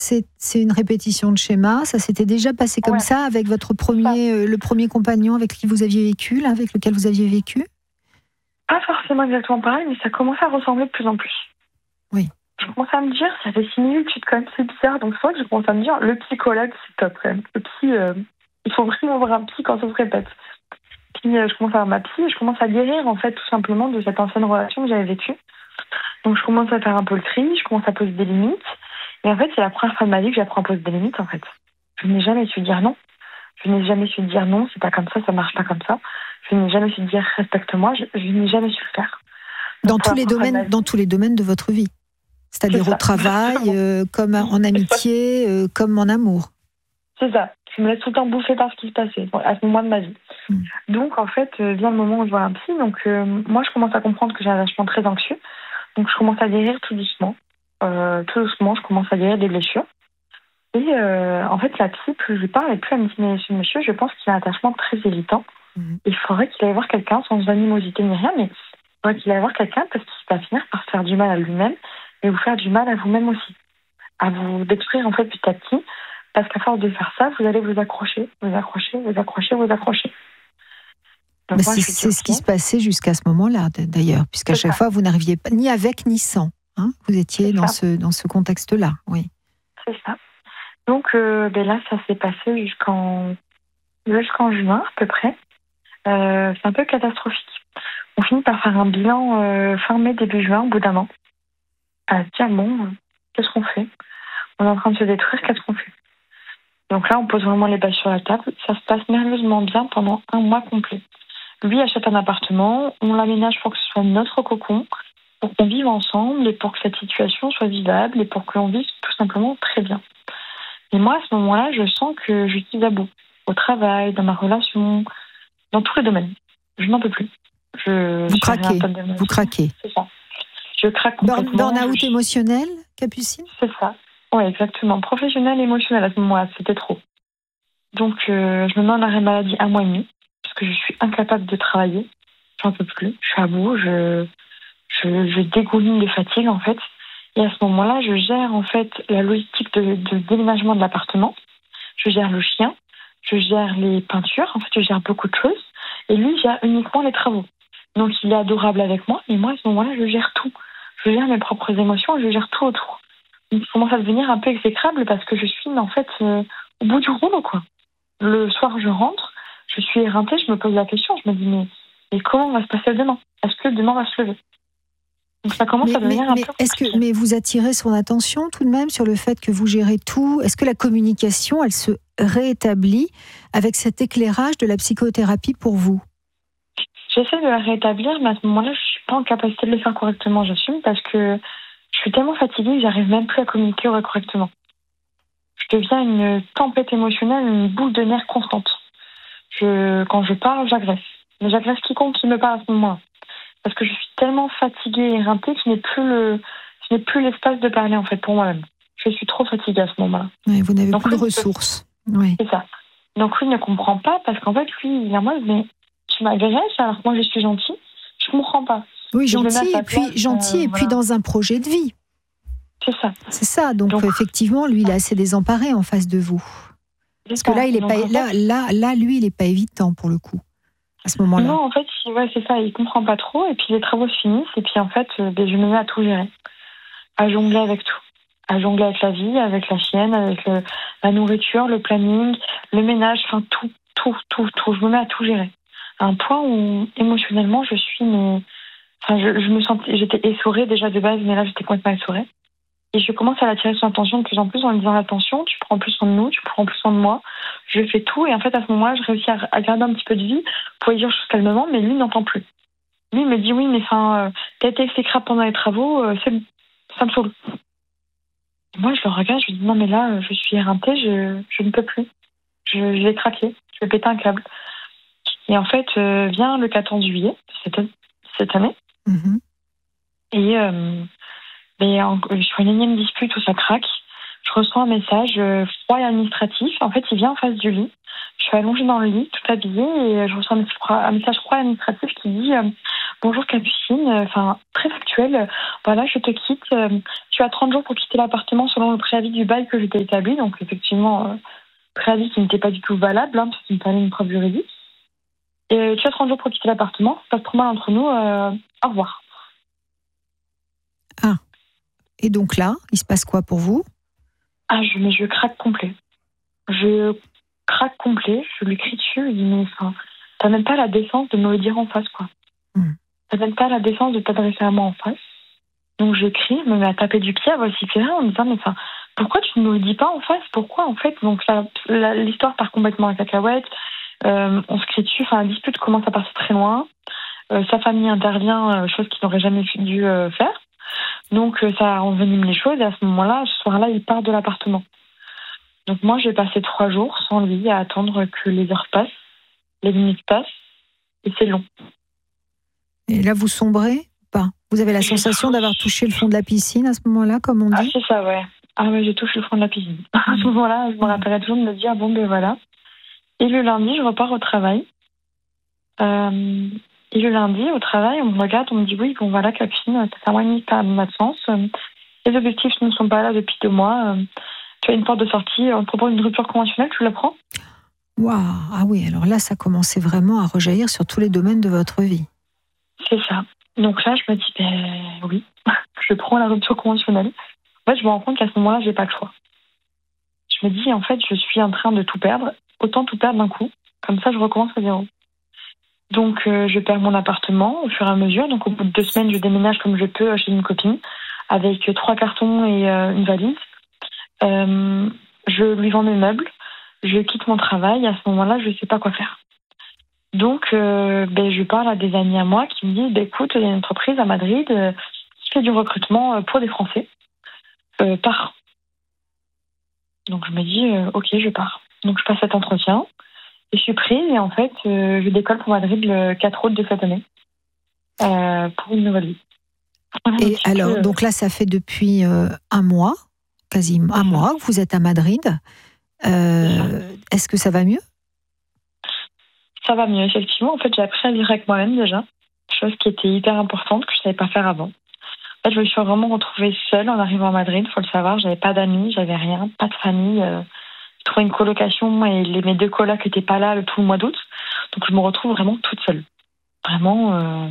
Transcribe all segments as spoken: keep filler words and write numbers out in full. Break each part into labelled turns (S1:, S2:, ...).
S1: c'est, c'est une répétition de schéma. Ça s'était déjà passé comme
S2: Ouais.
S1: ça avec votre premier, euh, le premier compagnon avec qui vous aviez vécu, là, avec lequel vous aviez vécu?
S2: Pas forcément exactement pareil, mais ça commençait à ressembler de plus en plus.
S1: Oui.
S2: Je commençais à me dire, ça fait similitude quand même, c'est bizarre. Donc c'est vrai que je commence à me dire, le psychologue, c'est top quand même. Le psy, euh, il faut vraiment voir un psy quand ça se répète. Puis euh, je commence à voir ma psy et je commence à guérir en fait tout simplement de cette ancienne relation que j'avais vécue. Donc je commence à faire un peu le tri, je commence à poser des limites. Et en fait, c'est la première fois de ma vie que j'apprends à poser des limites en fait. Je n'ai jamais su dire non. Je n'ai jamais su dire non, c'est pas comme ça, ça marche pas comme ça. Je n'ai jamais su dire respecte-moi, je, je n'ai jamais su le faire.
S1: Dans
S2: Donc,
S1: tous,
S2: pour
S1: les
S2: la première fois de ma
S1: domaines,
S2: vie-
S1: dans tous les domaines de votre vie. C'est-à-dire
S2: C'est ça.
S1: au travail, euh, comme en amitié, euh, comme en amour.
S2: C'est ça. Je me laisse tout le temps bouffer par ce qui se passait à ce moment de ma vie.
S1: Mm.
S2: Donc, en fait, euh, vient le moment où je vois un psy. Donc, euh, moi, je commence à comprendre que j'ai un attachement très anxieux. Donc, je commence à guérir tout doucement. Euh, tout doucement, je commence à guérir des blessures. Et euh, en fait, la psy, plus je lui parle, et plus elle me dit, mais ce monsieur, je pense qu'il a un attachement très évitant.
S1: Mm.
S2: Il faudrait qu'il aille voir quelqu'un sans animosité ni rien, mais il faudrait qu'il aille voir quelqu'un parce qu'il va finir par se faire du mal à lui-même et vous faire du mal à vous-même aussi. À vous détruire, en fait, petit à petit. Parce qu'à force de faire ça, vous allez vous accrocher, vous accrocher, vous accrocher, vous accrocher. Donc
S1: Mais
S2: moi,
S1: c'est,
S2: je me dis,
S1: c'est ce qui
S2: ok,
S1: se passait jusqu'à ce moment-là, d- d'ailleurs, puisqu'à
S2: C'est
S1: chaque
S2: ça.
S1: fois, vous n'arriviez pas ni avec ni sans. Hein, vous étiez
S2: C'est
S1: dans
S2: ça.
S1: ce, dans ce contexte-là, oui.
S2: c'est ça. Donc euh, ben là, ça s'est passé jusqu'en jusqu'en juin à peu près. Euh, c'est un peu catastrophique. On finit par faire un bilan euh, fin mai, début juin, au bout d'un an. À se dire, bon, euh, qu'est-ce qu'on fait? On est en train de se détruire, qu'est-ce qu'on fait? Donc là, on pose vraiment les bases sur la table. Ça se passe merveilleusement bien pendant un mois complet. Lui achète un appartement, on l'aménage pour que ce soit notre cocon, pour qu'on vive ensemble et pour que cette situation soit vivable et pour que l'on vive tout simplement très bien. Et moi, à ce moment-là, je sens que je suis à bout. Au travail, dans ma relation, dans tous les domaines. Je n'en peux plus. Je
S1: Vous
S2: suis arrivée à un
S1: craquez,
S2: stade d'émotion.
S1: vous craquez.
S2: C'est ça. Je craque
S1: Burn,
S2: complètement.
S1: burn-out
S2: je...
S1: émotionnel, Capucine?
S2: C'est ça. Oui, exactement. Professionnel et émotionnel à ce moment-là, c'était trop. Donc, euh, je me mets en arrêt maladie un mois et demi, parce que je suis incapable de travailler. J'en peux plus. Je suis à bout. Je, je, je dégouline de fatigue, en fait. Et à ce moment-là, je gère, en fait, la logistique de, de déménagement de l'appartement. Je gère le chien. Je gère les peintures. En fait, je gère beaucoup de choses. Et lui, gère uniquement les travaux. Donc, il est adorable avec moi. Mais moi, à ce moment-là, je gère tout. Je gère mes propres émotions. Je gère tout autour. Il commence à devenir un peu exécrable parce que je suis, en fait, euh, au bout du rouleau, quoi. Le soir, je rentre, je suis éreintée, je me pose la question, je me dis, mais, mais comment va se passer demain? Est-ce que demain va se lever? Donc ça commence
S1: Mais,
S2: à devenir
S1: mais,
S2: un
S1: mais
S2: peu
S1: est-ce que,
S2: compliqué.
S1: mais vous attirez son attention tout de même sur le fait que vous gérez tout? Est-ce que la communication, elle se réétablit avec cet éclairage de la psychothérapie pour vous?
S2: J'essaie de la rétablir, mais à ce moment-là, je suis pas en capacité de le faire correctement, j'assume, parce que je suis tellement fatiguée que j'arrive même plus à communiquer correctement. Je deviens une tempête émotionnelle, une boule de nerfs constante. Je, quand je parle, j'agresse. Mais j'agresse quiconque qui me parle à ce moment-là. Parce que je suis tellement fatiguée et éreintée que je n'ai plus le, je n'ai plus l'espace de parler, en fait, pour moi-même. Je suis trop fatiguée à ce moment-là.
S1: Oui, vous n'avez
S2: Donc,
S1: plus de
S2: lui,
S1: ressources. Oui.
S2: C'est ça. Donc lui ne comprend pas parce qu'en fait, lui, il est en mode, mais tu m'agresses alors que moi je suis gentille. Je comprends pas.
S1: Oui,
S2: Je me mets à
S1: gentil,
S2: sa
S1: et puis,
S2: place,
S1: gentil
S2: euh,
S1: et puis
S2: voilà.
S1: dans un projet de vie.
S2: C'est ça.
S1: C'est ça. Donc,
S2: Donc-
S1: effectivement, lui, il est assez désemparé en face de vous. Parce que là, il est
S2: Donc,
S1: pas,
S2: en fait,
S1: là, là, là, lui, il n'est pas évitant pour le coup, à ce moment-là.
S2: non, en fait, il- ouais, c'est ça. Il comprend pas trop. Et puis les travaux se finissent. Et puis en fait, euh, ben, je me mets à tout gérer, à jongler avec tout, à jongler avec la vie, avec la chienne, avec le- la nourriture, le planning, le ménage, enfin tout, tout, tout, tout. Je me mets à tout gérer. À un point où émotionnellement, je suis, mais, enfin, je, je me sentais, j'étais essorée déjà de base, mais là, j'étais complètement essorée. Et je commence à l'attirer son attention de plus en plus en lui disant attention, tu prends plus soin de nous, tu prends plus soin de moi. Je fais tout et en fait à ce moment-là, je réussis à, à garder un petit peu de vie pour lui dire choses calmement, mais lui n'entend plus. Lui il me dit oui, mais enfin, euh, t'as été exécrable pendant les travaux, euh, c'est, ça me saoule. Et moi je le regarde, je lui dis non mais là, euh, je suis éreintée, je, je ne peux plus. Je, je vais craquer, je vais péter un câble. Et en fait, euh, vient le quatorze juillet cette, cette année
S1: Mhm.
S2: et euh, Et en, je fais une énième dispute où ça craque. Je reçois un message euh, froid et administratif. En fait, il vient en face du lit. Je suis allongée dans le lit, tout habillée, et je reçois un message froid, un message froid et administratif qui dit euh, bonjour Capucine, enfin très factuel. Voilà, je te quitte. Tu as trente jours pour quitter l'appartement selon le préavis du bail que je t'ai établi. Donc effectivement, euh, préavis qui n'était pas du tout valable, hein, parce qu'il me fallait une preuve juridique. Et tu as trente jours pour quitter l'appartement. Ça se passe trop mal entre nous. Euh, au revoir.
S1: Ah. Et donc là, il se passe quoi pour vous?
S2: Ah, je, mais je craque complet. Je craque complet. Je lui crie dessus. Je dis, mais enfin, t'as même pas la décence de me le dire en face, quoi. Mm. T'as même pas la décence de t'adresser à moi en face. Donc je crie, je me mets à taper du pied, à vociférer en me disant, mais enfin, pourquoi tu ne me le dis pas en face? Pourquoi, en fait? Donc ça, la, l'histoire part complètement à cacahuète. Euh, on se crie dessus. Enfin, la dispute commence à passer très loin. Euh, sa famille intervient, euh, chose qu'il n'aurait jamais dû euh, faire. Donc euh, ça envenime les choses. Et à ce moment-là, ce soir-là, il part de l'appartement. Donc moi, j'ai passé trois jours sans lui à attendre que les heures passent, les minutes passent, et c'est long.
S1: Et là, vous sombrez? Pas. Vous avez la sensation d'avoir touché le fond de la piscine à ce moment-là, comme on dit?
S2: Ah, c'est ça, ouais. Ah ouais, j'ai touché le fond de la piscine. À ce moment-là, je me rappellerai toujours de me dire, bon, ben voilà. Et le lundi, je repars au travail. Euh, et le lundi, au travail, on me regarde, on me dit, oui, bon, voilà, Capucine, ça fait un mois et demi que tu as mon absence. Les objectifs ne sont pas là depuis deux mois. Tu as une porte de sortie, on te propose une rupture conventionnelle, tu la prends?
S1: Waouh! Ah oui, alors là, ça commençait vraiment à rejaillir sur tous les domaines de votre vie.
S2: C'est ça. Donc là, je me dis, ben oui, je prends la rupture conventionnelle. En fait, je me rends compte qu'à ce moment-là, j'ai pas le choix. Je me dis, en fait, je suis en train de tout perdre. Autant tout perdre d'un coup. Comme ça, je recommence à zéro. Donc, euh, je perds mon appartement au fur et à mesure. Donc, au bout de deux semaines, je déménage comme je peux chez une copine avec trois cartons et euh, une valise. Euh, je lui vends mes meubles. Je quitte mon travail. À ce moment-là, je ne sais pas quoi faire. Donc, euh, ben, je parle à des amis à moi qui me disent, ben, écoute, il y a une entreprise à Madrid euh, qui fait du recrutement pour des Français. Euh, pars. Donc, je me dis, euh, ok, je pars. Donc, je passe cet entretien. Et je suis prise et en fait, euh, je décolle pour Madrid le quatre août de cette année euh, pour une nouvelle vie. Voilà,
S1: et alors, peu, donc là, ça fait depuis euh, un mois, quasiment un mois que vous êtes à Madrid. Euh, est-ce que ça va mieux?
S2: Ça va mieux, effectivement. En fait, j'ai appris à vivre avec moi-même déjà, chose qui était hyper importante que je ne savais pas faire avant. En fait, je me suis vraiment retrouvée seule en arrivant à Madrid, il faut le savoir. J'avais pas d'amis, j'avais rien, pas de famille. Euh, j'ai trouvé une colocation et les, mes deux colocs n'étaient pas là le tout le mois d'août. Donc, je me retrouve vraiment toute seule. Vraiment, euh,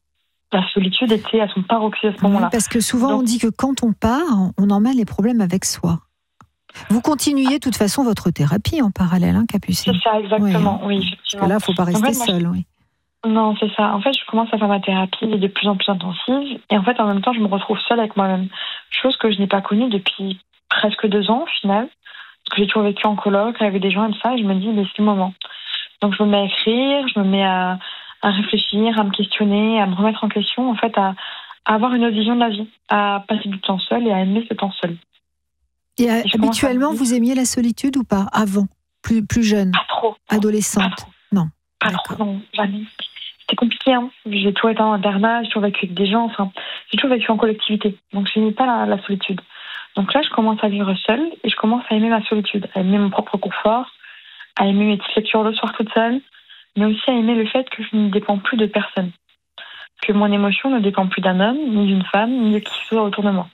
S2: la solitude était à son paroxysme à ce moment-là.
S1: Oui, parce que souvent, Donc, on dit que quand on part, on emmène les problèmes avec soi. Vous continuez de toute façon votre thérapie en parallèle, hein, Capucine?
S2: C'est ça, exactement. Oui,
S1: oui effectivement. Parce que là, il ne faut pas rester en fait, seule. Je... Oui.
S2: Non, c'est ça. En fait, je commence à faire ma thérapie, elle est de plus en plus intensive. Et en fait, en même temps, je me retrouve seule avec moi-même. Chose que je n'ai pas connue depuis presque deux ans, au final. Parce que j'ai toujours vécu en coloc, avec des gens et tout ça. Et je me dis, mais c'est le moment. Donc, je me mets à écrire, je me mets à, à réfléchir, à me questionner, à me remettre en question. En fait, à, à avoir une autre vision de la vie. À passer du temps seul et à aimer ce temps seul.
S1: Et, et habituellement, vous aimiez la solitude ou pas? Avant? Plus, plus jeune?
S2: Pas trop.
S1: Adolescente?
S2: Pas trop.
S1: Non.
S2: Pas trop, non. Jamais. C'était compliqué, hein. J'ai toujours été en internat, j'ai toujours vécu avec des gens, enfin, j'ai toujours vécu en collectivité. Donc, je n'aimais pas la, la solitude. Donc là, je commence à vivre seule et je commence à aimer ma solitude, à aimer mon propre confort, à aimer mes petites lectures le soir toute seule, mais aussi à aimer le fait que je ne dépends plus de personne. Que mon émotion ne dépend plus d'un homme, ni d'une femme, ni de qui que ce soit autour de moi.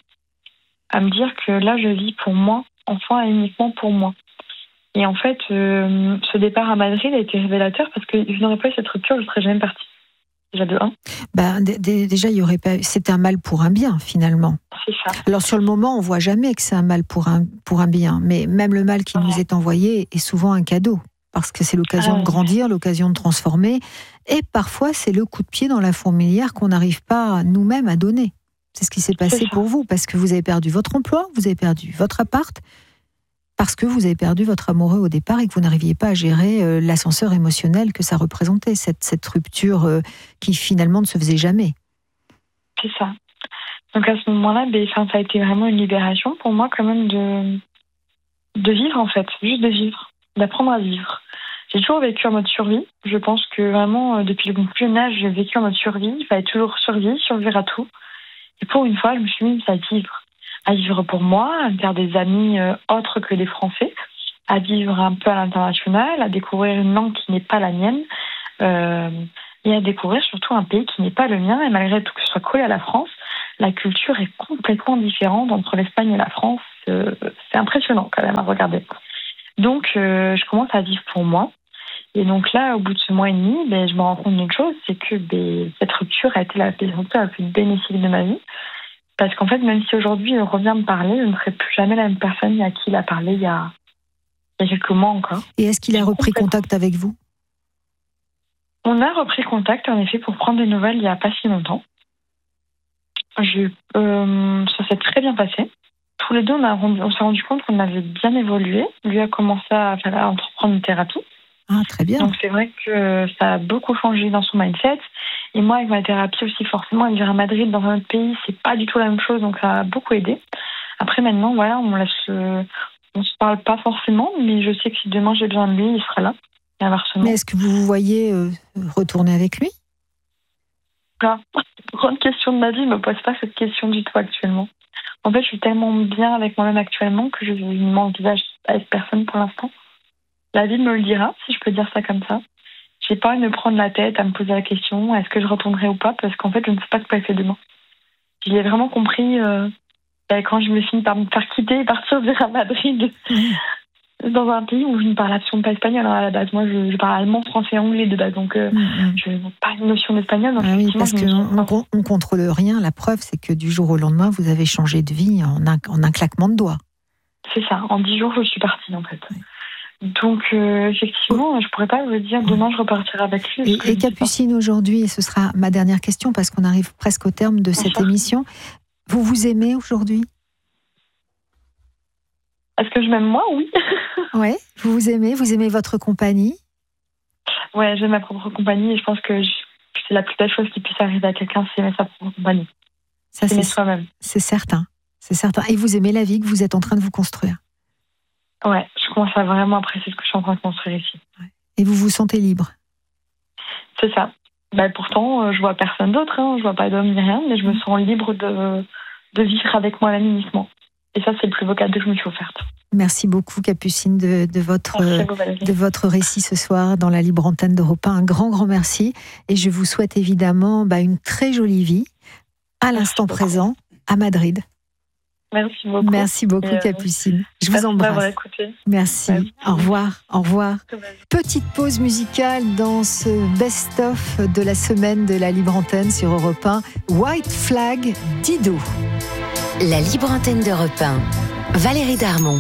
S2: À me dire que là, je vis pour moi, enfin et uniquement pour moi. Et en fait, euh, ce départ à Madrid a été révélateur parce que je n'aurais pas eu cette rupture, je ne serais jamais partie. Déjà de un.
S1: Ben, d- d- déjà, il y aurait pas. C'est un mal pour un bien, finalement.
S2: C'est ça.
S1: Alors, sur le moment, on ne voit jamais que c'est un mal pour un, pour un bien. Mais même le mal qui ouais. nous est envoyé est souvent un cadeau. Parce que c'est l'occasion ah, de grandir, ouais. l'occasion de transformer. Et parfois, c'est le coup de pied dans la fourmilière qu'on n'arrive pas nous-mêmes à donner. C'est ce qui s'est passé pour vous. Parce que vous avez perdu votre emploi, vous avez perdu votre appart. Parce que vous avez perdu votre amoureux au départ et que vous n'arriviez pas à gérer euh, l'ascenseur émotionnel que ça représentait, cette, cette rupture euh, qui finalement ne se faisait jamais.
S2: C'est ça. Donc à ce moment-là, ben, ça a été vraiment une libération pour moi quand même de, de vivre en fait, juste de vivre, d'apprendre à vivre. J'ai toujours vécu en mode survie. Je pense que vraiment, euh, depuis mon plus jeune âge, j'ai vécu en mode survie. Il fallait toujours survivre, survivre à tout. Et pour une fois, je me suis mise à vivre. À vivre pour moi, à me faire des amis euh, autres que des Français, à vivre un peu à l'international, à découvrir une langue qui n'est pas la mienne, euh, et à découvrir surtout un pays qui n'est pas le mien. Et malgré tout que ce soit collé à la France, la culture est complètement différente entre l'Espagne et la France. Euh, c'est impressionnant quand même à regarder. Donc, euh, je commence à vivre pour moi. Et donc là, au bout de ce mois et demi, ben, je me rends compte d'une chose, c'est que ben, cette rupture a été la rupture la plus bénéfique de ma vie. Parce qu'en fait, même si aujourd'hui il revient me parler, je ne serai plus jamais la même personne à qui il a parlé il y a, il y a quelques mois encore.
S1: Et est-ce qu'il a repris contact avec vous ?
S2: On a repris contact, en effet, pour prendre des nouvelles il n'y a pas si longtemps. Je, euh, ça s'est très bien passé. Tous les deux, on, a, on s'est rendu compte qu'on avait bien évolué. Lui a commencé à, faire, à entreprendre une thérapie.
S1: Ah, très bien.
S2: Donc c'est vrai que ça a beaucoup changé dans son mindset. Et moi, avec ma thérapie aussi, forcément, vivre à Madrid, dans un autre pays, c'est pas du tout la même chose. Donc ça a beaucoup aidé. Après, maintenant, voilà, on laisse, euh, on se parle pas forcément, mais je sais que si demain j'ai besoin de lui, il sera là. Et inversement.
S1: Mais est-ce que vous vous voyez euh, retourner avec lui ?
S2: La grande question de ma vie, je me pose pas cette question du tout actuellement. En fait, je suis tellement bien avec moi-même actuellement que je ne m'envisage avec personne pour l'instant. La vie me le dira, si je peux dire ça comme ça. J'ai pas envie de me prendre la tête à me poser la question, est-ce que je retournerai ou pas, parce qu'en fait, je ne sais pas ce que je fais demain. Je l'ai vraiment compris euh, quand je me finis par me faire quitter et partir vers à Madrid, mmh. dans un pays où je ne parle absolument pas espagnol à la base. Moi, je, je parle allemand, français et anglais de base, donc euh, mmh. je n'ai pas une notion d'espagnol. Donc
S1: ah oui, parce qu'on ne contrôle rien. La preuve, c'est que du jour au lendemain, vous avez changé de vie en un, en un claquement de doigts.
S2: C'est ça. En dix jours, je suis partie, en fait. Oui. Donc, euh, effectivement, je ne pourrais pas vous dire demain je repartirai avec lui.
S1: Et, et Capucine, aujourd'hui, et ce sera ma dernière question parce qu'on arrive presque au terme de cette Bonjour. émission, vous vous aimez aujourd'hui ?
S2: Est-ce que je m'aime moi ? Oui.
S1: Oui, vous vous aimez ? Vous aimez votre compagnie ?
S2: Oui, j'aime ma propre compagnie et je pense que je, c'est la plus belle chose qui puisse arriver à quelqu'un, c'est aimer sa propre compagnie.
S1: Ça,
S2: c'est
S1: c'est
S2: soi-même.
S1: C'est certain. C'est certain. Et vous aimez la vie que vous êtes en train de vous construire ?
S2: Ouais, je commence à vraiment apprécier ce que je suis en train de construire ici.
S1: Et vous vous sentez libre ?
S2: C'est ça. Bah, pourtant, je vois personne d'autre, hein. Je vois pas d'homme ni rien, mais je me sens libre de, de vivre avec moi-même uniquement. Et ça, c'est le plus beau cadeau que je me suis offerte.
S1: Merci beaucoup, Capucine, de, de, votre, vous, de votre récit ce soir dans la libre antenne d'Europe un. Un grand, grand merci. Et je vous souhaite évidemment bah, une très jolie vie à l'instant présent à Madrid.
S2: Merci beaucoup.
S1: Merci beaucoup, euh, Capucine. Je vous embrasse. Merci. Merci. Au revoir. Au revoir. Petite pause musicale dans ce best-of de la semaine de la Libre Antenne sur Europe un. White Flag, Dido.
S3: La Libre Antenne d'Europe un. Valérie Darmon.